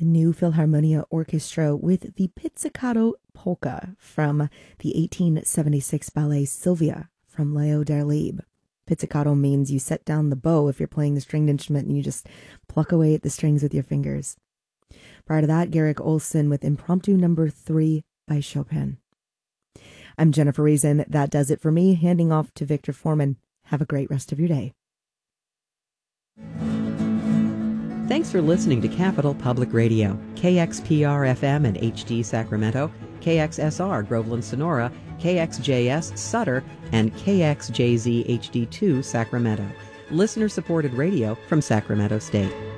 the New Philharmonia Orchestra with the Pizzicato Polka from the 1876 ballet Sylvia from Leo Darlib. Pizzicato means you set down the bow if you're playing the stringed instrument and you just pluck away at the strings with your fingers. Prior to that, Garrick Olson with Impromptu Number 3 by Chopin. I'm Jennifer Reason. That does it for me. Handing off to Victor Foreman. Have a great rest of your day. Thanks for listening to Capital Public Radio, KXPR-FM and HD Sacramento, KXSR Groveland Sonora, KXJS Sutter, and KXJZ HD2 Sacramento. Listener-supported radio from Sacramento State.